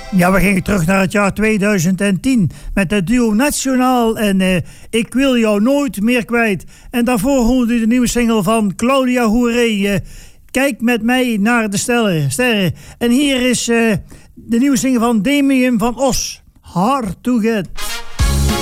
Ja, we gingen terug naar het jaar 2010 met het duo Nationaal en Ik wil jou nooit meer kwijt. En daarvoor hoorde u de nieuwe single van Claudia Hoeré, Kijk met mij naar de sterren. En hier is de nieuwe single van Damien van Os, Hard to Get.